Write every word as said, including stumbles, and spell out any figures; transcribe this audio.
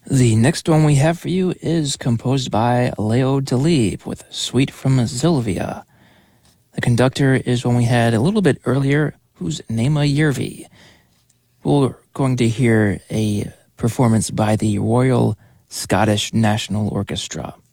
The next one we have for you is composed by Leo Delibes with Suite from Sylvia. The conductor is one we had a little bit earlier, who's Nema Yervi. We're going to hear a performance by the Royal Scottish National Orchestra.